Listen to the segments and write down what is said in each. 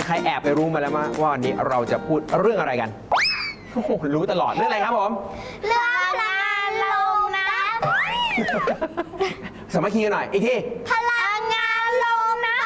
ใครแอบไปรู้มาแล้วว่าวันนี้เราจะพูดเรื่องอะไรกันโอ้โหรู้ตลอดเรื่องอะไรครับผมเรื่องพลังงานลมนะสามัคคีกันหน่อยอีกทีพลังงานลมนะ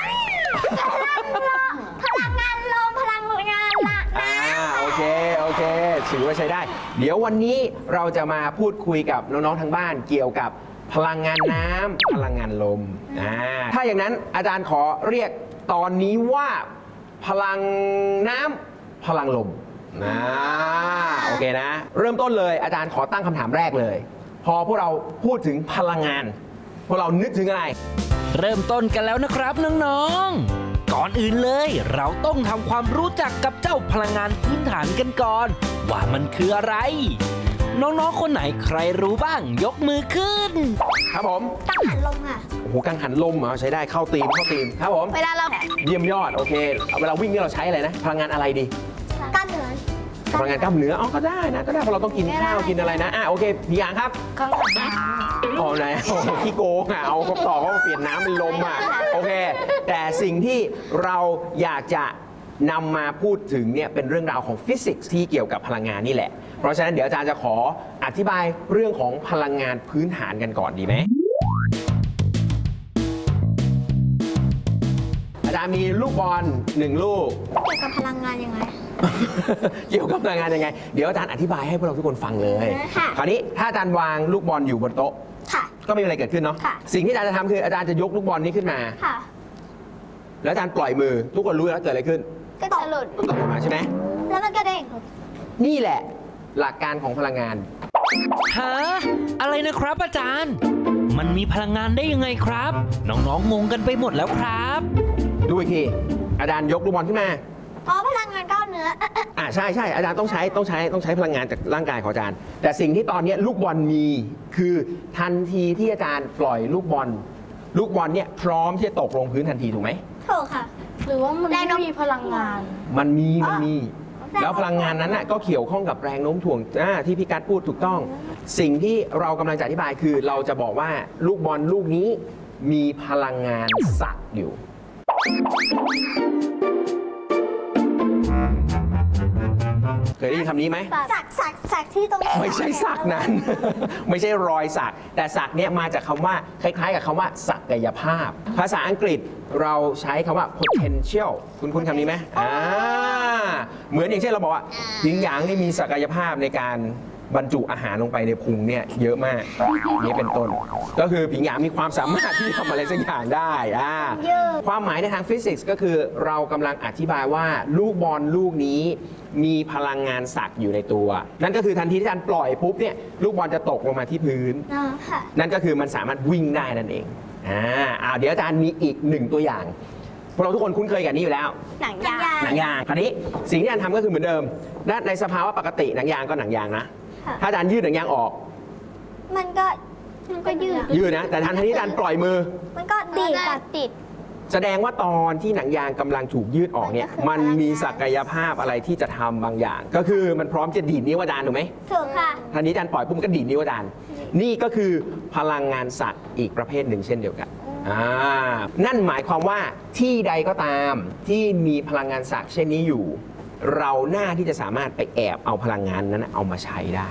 พลังงานลมพลังงานละโอเคถือว่าใช้ได้เดี๋ยววันนี้เราจะมาพูดคุยกับน้องๆทางบ้านเกี่ยวกับพลังงานน้ำพลังงานลมถ้าอย่างนั้นอาจารย์ขอเรียกตอนนี้ว่าพลังน้ำพลังลมโอเคนะเริ่มต้นเลยอาจารย์ขอตั้งคำถามแรกเลยพอพวกเราพูดถึงพลังงานพวกเรานึกถึงอะไรเริ่มต้นกันแล้วนะครับน้องๆก่อนอื่นเลยเราต้องทำความรู้จักกับเจ้าพลังงานพื้นฐานกันก่อนว่ามันคืออะไรน้องๆคนไหนใครรู้บ้างยกมือขึ้นครับผมกังหันลมค่ะโอ้โหกังหันลมเหรอใช้ได้เข้าตีมครับผมเวลาเราเยี่ยมยอดโอเคเวลาวิ่งนี่เราใช้อะไรนะพลังงานอะไรดีกล้ามเนื้อพลังงานกล้ามเนื้อก็ได้นะก็ได้เพราะเราต้องกินข้าวกินอะไรนะโอเคพี่ยางครับกังหันไหนพี่โกงเอาครบต่อเขามาเปลี่ยนน้ำเป็นลมโอเคแต่สิ่งที่เราอยากจะนำมาพูดถึงเนี่ยเป็นเรื่องราวของฟิสิกส์ที่เกี่ยวกับพลังงานนี่แหละเพราะฉะนั้นเดี๋ยวอาจารย์จะขออธิบายเรื่องของพลังงานพื้นฐานกันก่อนดีไหมอาจารย์มีลูกบอล1 ลูกเกี่ยวกับพลังงานยังไงเกี่ยวกับพลังงานยังไงเดี๋ยวอาจารย์อธิบายให้พวกเราทุกคนฟังเลยคราวนี้ถ้าอาจารย์วางลูกบอลอยู่บนโต๊ะก็ไม่มีอะไรเกิดขึ้นเนาะสิ่งที่อาจารย์จะทำคืออาจารย์จะยกลูกบอลนี้ขึ้นมาแล้วอาจารย์ปล่อยมือทุกคนรู้แล้วเกิดอะไรขึ้นก็จะหลุดตกลงมาใช่ไหมแล้วมันก็เด้งนี่แหละหลักการของพลังงานฮะอะไรนะครับอาจารย์มันมีพลังงานได้ยังไงครับน้องๆงงกันไปหมดแล้วครับดูอีกทีอาจารย์ยกลูกบอลขึ้นมาพลังงานก้อนเนื้อใช่อาจารย์ต้องใช้พลังงานจากร่างกายของอาจารย์แต่สิ่งที่ตอนนี้ลูกบอลมีคือทันทีที่อาจารย์ปล่อยลูกบอลเนี่ยพร้อมที่จะตกลงพื้นทันทีถูกไหมถูกค่ะหรือว่ามันไม่มีพลังงานมันมีแล้วพลังงานนั้นก็เกี่ยวข้องกับแรงโน้มถ่วงที่พี่กัดพูดถูกต้องสิ่งที่เรากำลังจะอธิบายคือเราจะบอกว่าลูกบอลลูกนี้มีพลังงานสักอยู่เคยได้ยินคำนี้ไหมสักที่ตรงนี้ไม่ใช่สักนั้น ไม่ใช่รอยสักแต่สักเนี้ยมาจากคำว่าคล้ายๆกับคำว่าศักยภาพภาษาอังกฤษเราใช้คำว่า potential คุณคำนี้ไหมเหมือนอย่างเช่นเราบอกว่าหญิงหยางนี่มีศักยภาพในการบรรจุอาหารลงไปในพุงเนี่ยเยอะมากนี่เป็นต้นก็คือผิงหยางมีความสามารถที่ทำอะไรสักอย่างได้ความหมายในทางฟิสิกส์ก็คือเรากำลังอธิบายว่าลูกบอลลูกนี้มีพลังงานสักอยู่ในตัวนั่นก็คือทันทีที่อาจารย์ปล่อยปุ๊บเนี่ยลูกบอลจะตกลงมาที่พื้นนั่นก็คือมันสามารถวิ่งได้นั่นเองเดี๋ยวอาจารย์มีอีก1 ตัวอย่างพวกเราทุกคนคุ้นเคยกับนี้อยู่แล้วหนังยางคราวนี้สิ่งที่อาจารย์ทำก็คือเหมือนเดิมในสภาวะปกติหนังยางก็หนังยางนะถ้าอาจารย์ยืดหนังยางออกมันก็ยืดนะแต่ทันทีที่อาจารย์ปล่อยมือมันก็ติดแสดงว่าตอนที่หนังยางกำลังถูกยืดออกเนี่ยมันมีศักยภาพอะไรที่จะทำบางอย่างก็คือมันพร้อมจะดีดนิ้วอาจารย์ถูกไหมถูกค่ะทันทีอาจารย์ปล่อยปุ๊บก็ดีดนิ้วอาจารย์นี่ก็คือพลังงานสักอีกประเภทหนึ่งเช่นเดียวกันนั่นหมายความว่าที่ใดก็ตามที่มีพลังงานสักเช่นนี้อยู่เราหน้าที่จะสามารถไปแอบเอาพลังงานนั้นเอามาใช้ได้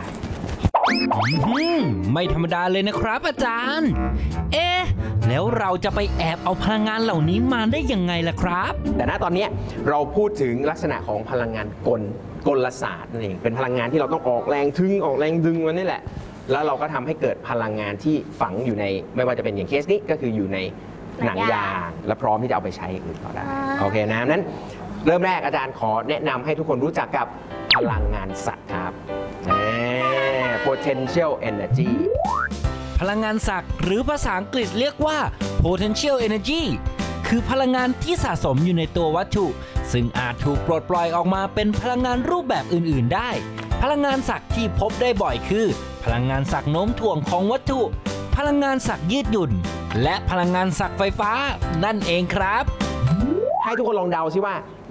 ไม่ธรรมดาเลยนะครับอาจารย์แล้วเราจะไปแอบเอาพลังงานเหล่านี้มาได้ยังไงล่ะครับแต่ณตอนนี้เราพูดถึงลักษณะของพลังงานกลศาสตร์นั่นเองเป็นพลังงานที่เราต้องออกแรงออกแรงดึงมันนี่แหละแล้วเราก็ทำให้เกิดพลังงานที่ฝังอยู่ในไม่ว่าจะเป็นอย่างเคสนี้ก็คืออยู่ในหนังยางและพร้อมที่จะเอาไปใช้อื่นต่อได้โอเคนะนั้นเริ่มแรกอาจารย์ขอแนะนำให้ทุกคนรู้จักกับพลังงานสักครับpotential energy พลังงานสักหรือภาษาอังกฤษเรียกว่า potential energy คือพลังงานที่สะสมอยู่ในตัววัตถุซึ่งอาจถูกปลดปล่อยออกมาเป็นพลังงานรูปแบบอื่นๆได้พลังงานสักที่พบได้บ่อยคือพลังงานสักโน้มถ่วงของวัตถุพลังงานสักยืดหยุ่นและพลังงานสักไฟฟ้านั่นเองครับให้ทุกคนลองเดาซิว่า